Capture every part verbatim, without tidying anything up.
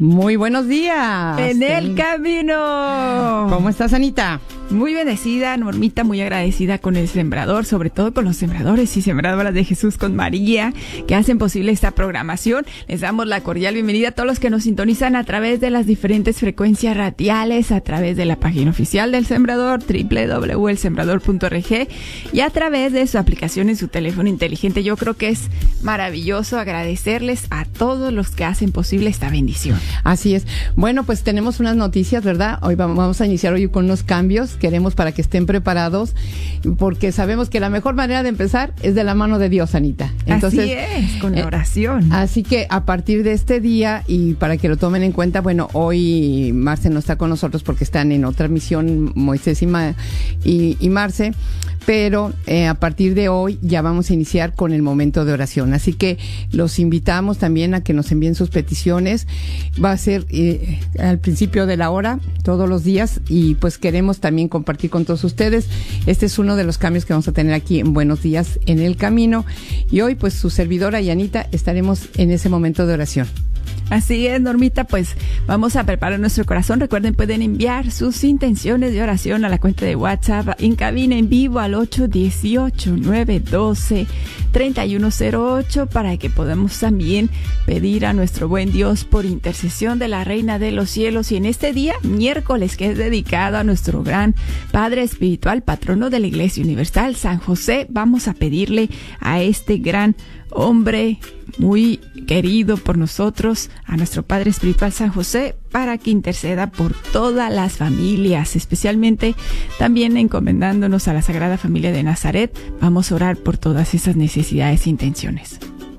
Muy buenos días. En el camino. ¿Cómo estás, Anita? Muy bendecida, Normita, muy agradecida con el sembrador, sobre todo con los sembradores y sembradoras de Jesús con María, que hacen posible esta programación. Les damos la cordial bienvenida a todos los que nos sintonizan a través de las diferentes frecuencias radiales, a través de la página oficial del sembrador, doble u doble u doble u punto el sembrador punto org, y a través de su aplicación en su teléfono inteligente. Yo creo que es maravilloso agradecerles a todos los que hacen posible esta bendición. Así es. Bueno, pues tenemos unas noticias, ¿verdad? Hoy vamos a iniciar hoy con unos cambios. Queremos para que estén preparados, porque sabemos que la mejor manera de empezar es de la mano de Dios, Anita. Entonces, así es, con la oración. Eh, así que a partir de este día, y para que lo tomen en cuenta, bueno, hoy Marce no está con nosotros porque están en otra misión, Moisés y, Ma, y, y Marce, pero eh, a partir de hoy ya vamos a iniciar con el momento de oración. Así que los invitamos también a que nos envíen sus peticiones. Va a ser eh, al principio de la hora, todos los días, y pues queremos también compartir con todos ustedes. Este es uno de los cambios que vamos a tener aquí en Buenos Días en el Camino. Y hoy, pues, su servidora y Anita estaremos en ese momento de oración. Así es, Normita, pues vamos a preparar nuestro corazón. Recuerden, pueden enviar sus intenciones de oración a la cuenta de WhatsApp en cabina en vivo al ocho uno ocho, nueve uno dos, tres uno cero ocho para que podamos también pedir a nuestro buen Dios por intercesión de la Reina de los Cielos. Y en este día, miércoles, que es dedicado a nuestro gran Padre Espiritual, patrono de la Iglesia Universal, San José, vamos a pedirle a este gran hombre muy querido por nosotros, a nuestro Padre Espiritual San José, para que interceda por todas las familias, especialmente también encomendándonos a la Sagrada Familia de Nazaret. Vamos a orar por todas esas necesidades e intenciones.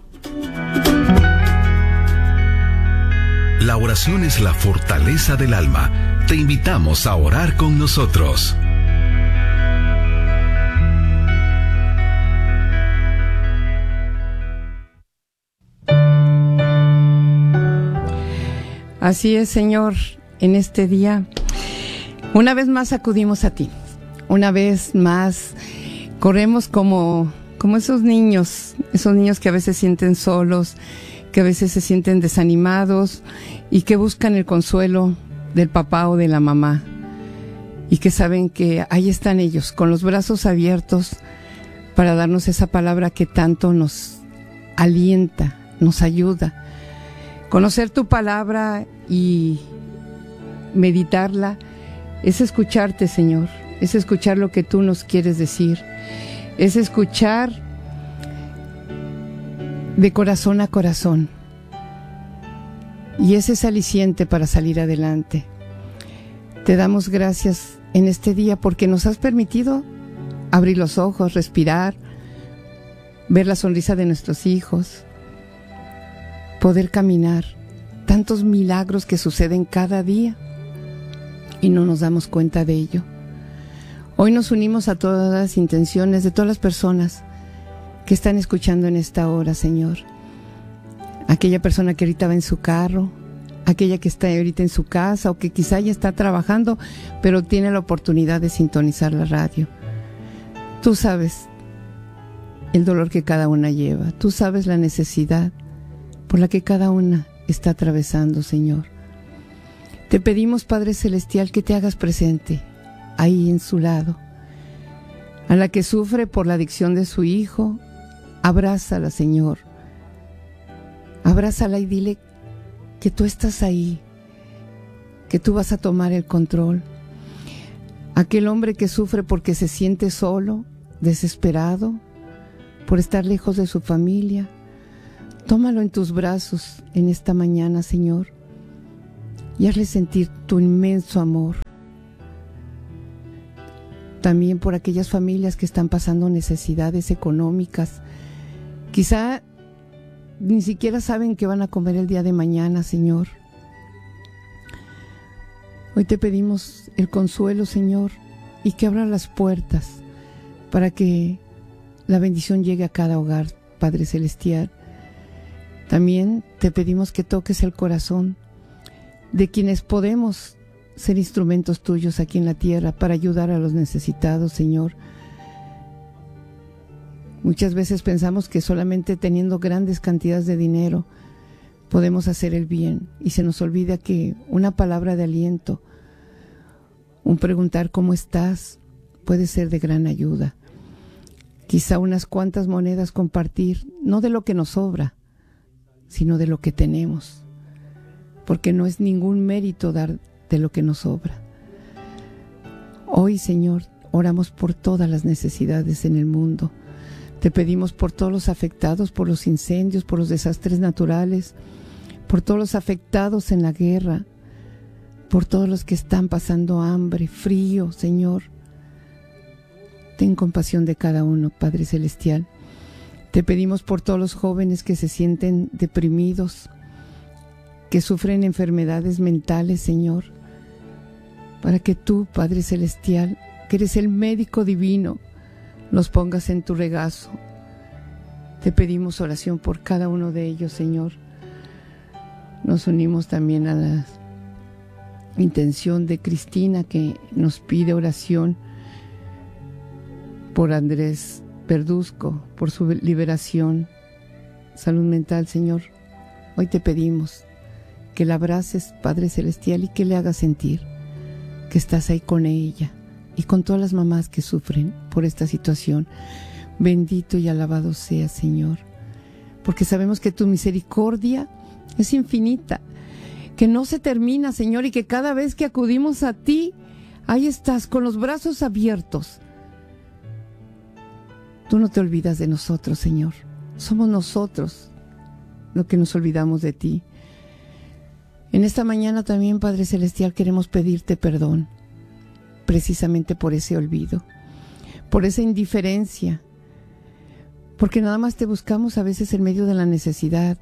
La oración es la fortaleza del alma. Te invitamos a orar con nosotros. Así es, Señor, en este día, una vez más acudimos a ti, una vez más corremos como, como esos niños, esos niños que a veces sienten solos, que a veces se sienten desanimados y que buscan el consuelo del papá o de la mamá, y que saben que ahí están ellos, con los brazos abiertos para darnos esa palabra que tanto nos alienta, nos ayuda. Conocer tu palabra y meditarla es escucharte, Señor, es escuchar lo que tú nos quieres decir, es escuchar de corazón a corazón, y ese es aliciente para salir adelante. Te damos gracias en este día porque nos has permitido abrir los ojos, respirar, ver la sonrisa de nuestros hijos, poder caminar, tantos milagros que suceden cada día y no nos damos cuenta de ello. Hoy nos unimos a todas las intenciones de todas las personas que están escuchando en esta hora, Señor. Aquella persona que ahorita va en su carro, aquella que está ahorita en su casa o que quizá ya está trabajando, pero tiene la oportunidad de sintonizar la radio. Tú sabes el dolor que cada una lleva, tú sabes la necesidad por la que cada una está atravesando, Señor. Te pedimos, Padre Celestial, que te hagas presente ahí en su lado. A la que sufre por la adicción de su hijo, abrázala, Señor. Abrázala y dile que tú estás ahí, que tú vas a tomar el control. Aquel hombre que sufre porque se siente solo, desesperado, por estar lejos de su familia, tómalo en tus brazos en esta mañana, Señor, y hazle sentir tu inmenso amor. También por aquellas familias que están pasando necesidades económicas. Quizá ni siquiera saben qué van a comer el día de mañana, Señor. Hoy te pedimos el consuelo, Señor, y que abra las puertas para que la bendición llegue a cada hogar, Padre Celestial. También te pedimos que toques el corazón de quienes podemos ser instrumentos tuyos aquí en la tierra para ayudar a los necesitados, Señor. Muchas veces pensamos que solamente teniendo grandes cantidades de dinero podemos hacer el bien y se nos olvida que una palabra de aliento, un preguntar cómo estás, puede ser de gran ayuda. Quizá unas cuantas monedas compartir, no de lo que nos sobra, sino de lo que tenemos, porque no es ningún mérito dar de lo que nos sobra. Hoy, Señor, oramos por todas las necesidades en el mundo. Te pedimos por todos los afectados por los incendios, por los desastres naturales, por todos los afectados en la guerra, por todos los que están pasando hambre, frío, Señor. Ten compasión de cada uno, Padre Celestial. Te pedimos por todos los jóvenes que se sienten deprimidos, que sufren enfermedades mentales, Señor, para que tú, Padre Celestial, que eres el médico divino, los pongas en tu regazo. Te pedimos oración por cada uno de ellos, Señor. Nos unimos también a la intención de Cristina, que nos pide oración por Andrés Verduzco, por su liberación, salud mental, Señor. Hoy te pedimos que la abraces, Padre Celestial, y que le hagas sentir que estás ahí con ella y con todas las mamás que sufren por esta situación. Bendito y alabado sea, Señor, porque sabemos que tu misericordia es infinita, que no se termina, Señor, y que cada vez que acudimos a ti, ahí estás con los brazos abiertos. Tú no te olvidas de nosotros, Señor. Somos nosotros los que nos olvidamos de ti. En esta mañana también, Padre Celestial, queremos pedirte perdón, precisamente por ese olvido, por esa indiferencia, porque nada más te buscamos a veces en medio de la necesidad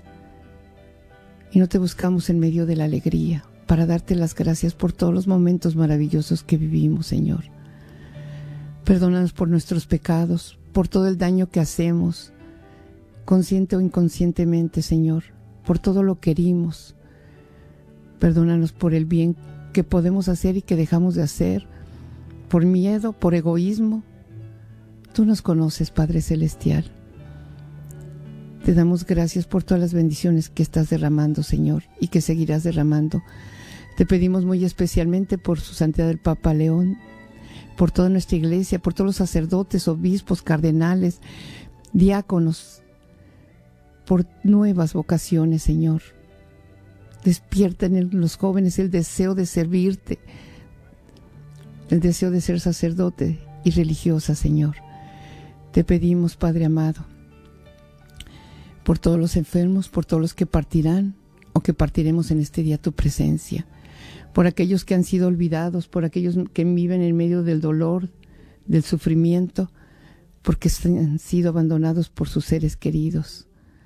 y no te buscamos en medio de la alegría, para darte las gracias por todos los momentos maravillosos que vivimos, Señor. Perdónanos por nuestros pecados, por todo el daño que hacemos, consciente o inconscientemente, Señor, por todo lo que herimos. Perdónanos por el bien que podemos hacer y que dejamos de hacer, por miedo, por egoísmo. Tú nos conoces, Padre Celestial. Te damos gracias por todas las bendiciones que estás derramando, Señor, y que seguirás derramando. Te pedimos muy especialmente por su santidad el Papa León, por toda nuestra iglesia, por todos los sacerdotes, obispos, cardenales, diáconos, por nuevas vocaciones, Señor. Despierta en los jóvenes el deseo de servirte, el deseo de ser sacerdote y religiosa, Señor. Te pedimos, Padre amado, por todos los enfermos, por todos los que partirán o que partiremos en este día a tu presencia, por aquellos que han sido olvidados, por aquellos que viven en medio del dolor, del sufrimiento, porque han sido abandonados por sus seres queridos.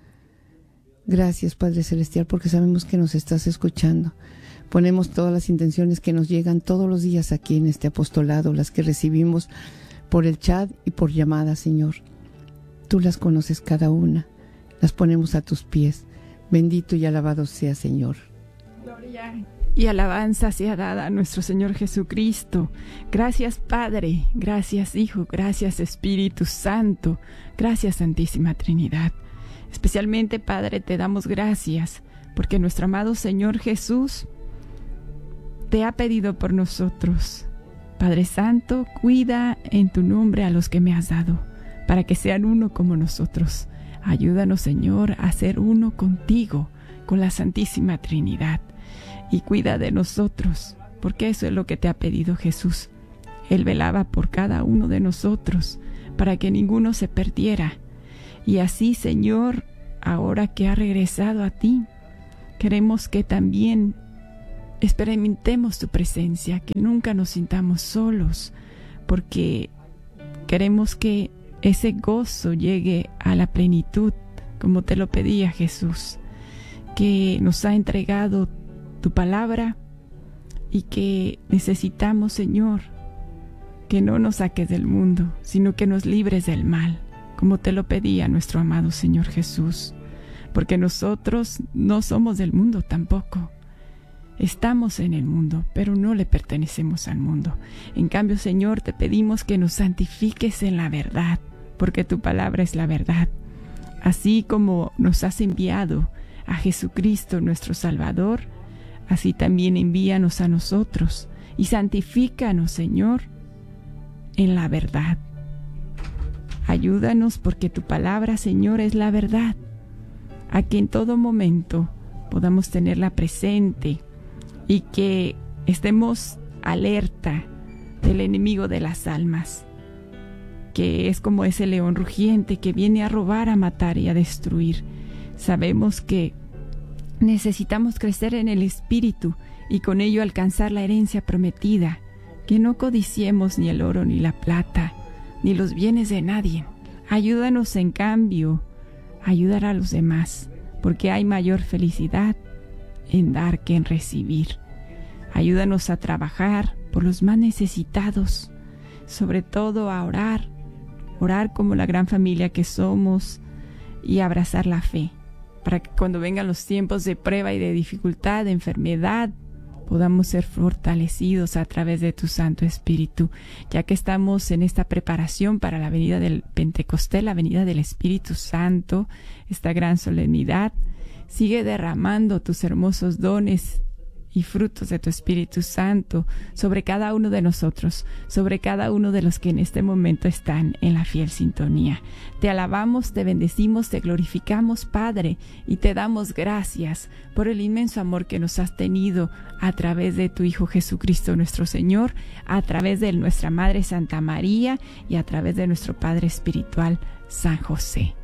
Gracias, Padre Celestial, porque sabemos que nos estás escuchando. Ponemos todas las intenciones que nos llegan todos los días aquí en este apostolado, las que recibimos por el chat y por llamada, Señor. Tú las conoces cada una, las ponemos a tus pies. Bendito y alabado sea, Señor. Gloria y alabanza sea dada a nuestro Señor Jesucristo. Gracias, Padre, gracias, Hijo, gracias, Espíritu Santo, gracias, Santísima Trinidad. Especialmente, Padre, te damos gracias porque nuestro amado Señor Jesús te ha pedido por nosotros. Padre Santo, cuida en tu nombre a los que me has dado, para que sean uno como nosotros. Ayúdanos, Señor, a ser uno contigo, con la Santísima Trinidad. Y cuida de nosotros, porque eso es lo que te ha pedido Jesús. Él velaba por cada uno de nosotros, para que ninguno se perdiera. Y así, Señor, ahora que ha regresado a ti, queremos que también experimentemos tu presencia, que nunca nos sintamos solos, porque queremos que ese gozo llegue a la plenitud, como te lo pedía Jesús, que nos ha entregado tu palabra y que necesitamos, Señor, que no nos saques del mundo, sino que nos libres del mal, como te lo pedía nuestro amado Señor Jesús, porque nosotros no somos del mundo tampoco. Estamos en el mundo, pero no le pertenecemos al mundo. En cambio, Señor, te pedimos que nos santifiques en la verdad, porque tu palabra es la verdad. Así como nos has enviado a Jesucristo nuestro Salvador, así también envíanos a nosotros y santifícanos, Señor, en la verdad. Ayúdanos porque tu palabra, Señor, es la verdad, a que en todo momento podamos tenerla presente y que estemos alerta del enemigo de las almas, que es como ese león rugiente que viene a robar, a matar y a destruir. Sabemos que necesitamos crecer en el Espíritu y con ello alcanzar la herencia prometida, que no codiciemos ni el oro ni la plata, ni los bienes de nadie. Ayúdanos en cambio a ayudar a los demás, porque hay mayor felicidad en dar que en recibir. Ayúdanos a trabajar por los más necesitados, sobre todo a orar, orar como la gran familia que somos y abrazar la fe, para que cuando vengan los tiempos de prueba y de dificultad, de enfermedad, podamos ser fortalecidos a través de tu Santo Espíritu, ya que estamos en esta preparación para la venida del Pentecostés, la venida del Espíritu Santo, esta gran solemnidad. Sigue derramando tus hermosos dones y frutos de tu Espíritu Santo sobre cada uno de nosotros, sobre cada uno de los que en este momento están en la fiel sintonía. Te alabamos, te bendecimos, te glorificamos, Padre, y te damos gracias por el inmenso amor que nos has tenido a través de tu Hijo Jesucristo nuestro Señor, a través de nuestra Madre Santa María y a través de nuestro Padre Espiritual San José.